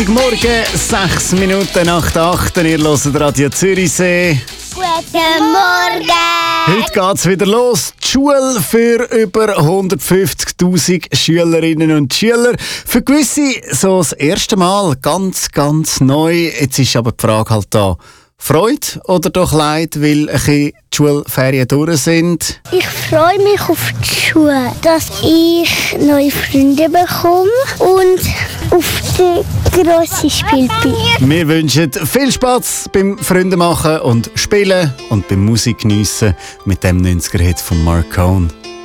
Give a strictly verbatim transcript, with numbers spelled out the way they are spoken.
Guten Morgen, sechs Minuten nach acht. Ihr hört Radio Zürichsee. Guten Morgen! Heute geht es wieder los. Die Schule für über hundertfünfzigtausend Schülerinnen und Schüler. Für gewisse so das erste Mal, ganz, ganz neu. Jetzt ist aber die Frage halt da. Freude oder doch Leid, weil ein bisschen die Schulferien durch sind? Ich freue mich auf die Schule, dass ich neue Freunde bekomme und auf den grossen Spielplatz. Wir wünschen viel Spaß beim Freunde machen und spielen und beim Musik geniessen mit dem neunziger-Hit von Marcone.